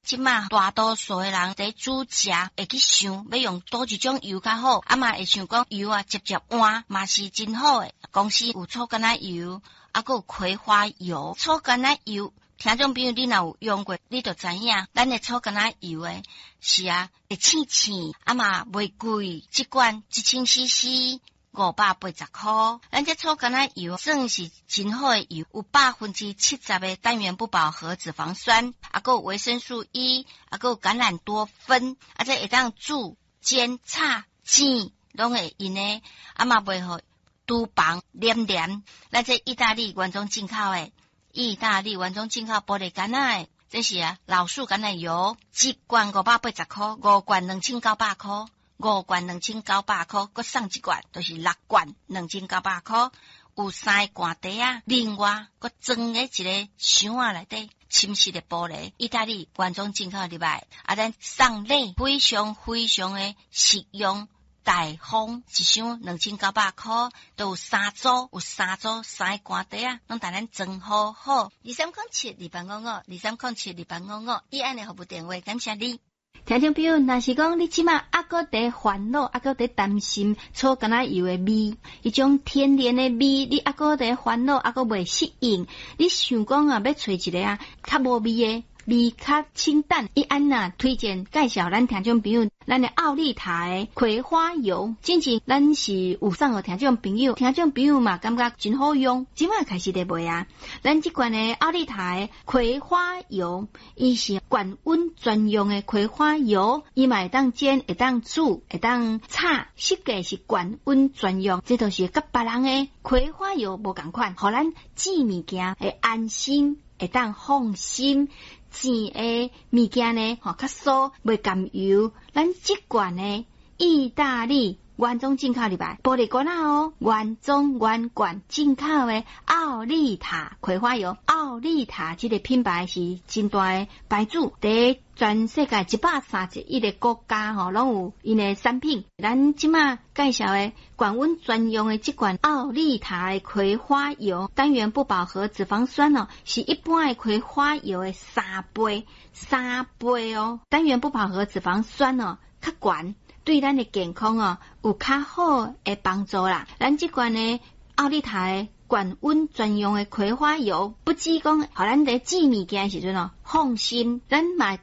即马大多数的人在煮食会去想要用倒一种油较好，嘛会想讲油直接换嘛是真好诶。公司有醋橄榄油，还有葵花油。醋橄榄油，听众朋友你若有用过，你就知影，咱的醋橄榄油诶是会青青，嘛袂贵，一罐1000cc。580块，咱这醋橄榄油算是真好的油，有70%的单元不饱和脂肪酸，还有维生素 E， 还有橄榄多酚，这会当煮、煎、炒、煎，拢会用的，嘛袂好厨房黏黏。咱这意大利原装进口的，玻璃橄榄的，这是老树橄榄油，一罐580块，5罐2900块。5罐2900块，搁送一罐，就是6罐2900块。有3罐底另外搁装在一个箱内底，深色的玻璃，意大利原装进口入来。咱送礼非常的实用大方，一箱2900块，都有3组3罐底拢带咱装好好。23072855，23072855，以安尼服务电话，感谢你。 听众朋友，若是讲你即马还搁在烦恼，还搁在担心醋橄榄油的味，迄种天然的味，你还搁在烦恼，还搁未适应，你想讲要找一个较无味的。味较清淡，伊安那推荐介绍咱听众朋友，咱的奥利塔的葵花油，真正咱是有送互听众朋友嘛感觉真好用，即马开始在卖咱这款的奥利塔的葵花油，伊是高温专用的葵花油，伊嘛会当煎，会当煮，会当炒，设计是高温专用，这都是甲别人的葵花油无同款，互咱煮物件会安心，会当放心。煎的物件呢，较酥，袂甘油。咱这罐呢，意大利原装进口入来，玻璃罐原装原罐进口的奥利塔葵花油。奥利塔这个品牌是真大的牌子，在全世界131个国家拢有因的产品。咱即马介绍的高温专用的这罐奥利塔的葵花油，单元不饱和脂肪酸是一般的葵花油的3倍单元不饱和脂肪酸较悬，对咱的健康有较好的帮助啦。咱这罐的奥利塔的高温专用的葵花油，不止讲，互咱在煮物件时阵放心，咱嘛